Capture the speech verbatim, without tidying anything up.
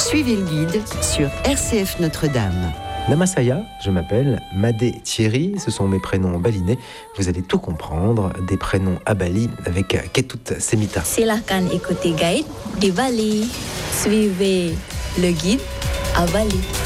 Suivez le guide sur R C F Notre-Dame. Namasaya, je m'appelle Madé Thierry, ce sont mes prénoms balinais. Vous allez tout comprendre, des prénoms à Bali avec Ketut Semita. Silakan ikuti guide di Bali. Suivez le guide à Bali.